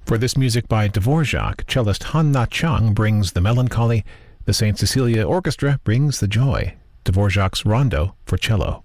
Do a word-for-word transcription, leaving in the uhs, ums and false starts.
For this music by Dvorak, cellist Han Na Chung brings the melancholy, the Saint Cecilia Orchestra brings the joy. Dvorak's Rondo for cello.